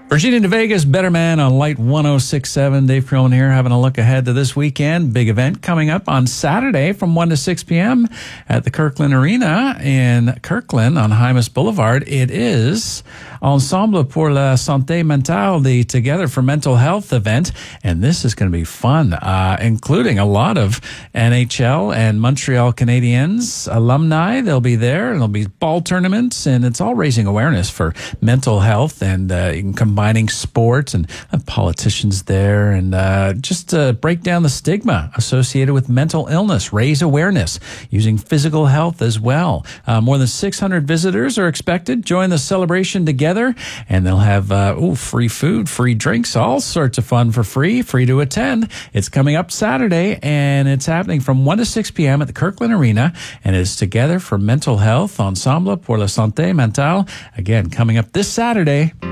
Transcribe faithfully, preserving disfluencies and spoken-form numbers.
Virginia to Vegas, Better Man on Light one oh six point seven. Dave Crillman here, having a look ahead to this weekend. Big event coming up on Saturday from one to six p.m. at the Kirkland Arena in Kirkland on Hymas Boulevard. It is Ensemble pour la Santé Mentale, the Together for Mental Health event, and this is going to be fun, uh, including a lot of N H L and Montreal Canadiens alumni. They'll be there, and there'll be ball tournaments, and it's all raising awareness for mental health, and uh, you can combining sports and uh, politicians there, and uh, just uh, break down the stigma associated with mental illness, raise awareness using physical health as well. Uh, more than six hundred visitors are expected. Join the celebration together, and they'll have uh, ooh, free food, free drinks, all sorts of fun for free, free to attend. It's coming up Saturday, and it's happening from one to six p.m. at the Kirkland Arena, and it's Together for Mental Health, Ensemble pour la Santé Mentale. Again, coming up this Saturday.